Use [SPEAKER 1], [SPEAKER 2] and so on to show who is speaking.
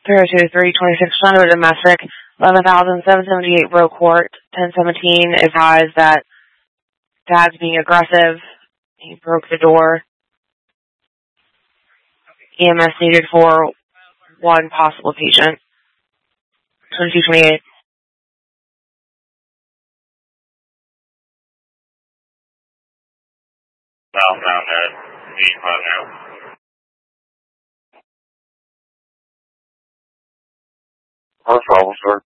[SPEAKER 1] 302-326 of a domestic, 11,778 Row Court, 1017, advised that Dad's being aggressive. He broke the door. EMS needed for one possible patient. 2228.
[SPEAKER 2] Southbound at 85 now. First officer.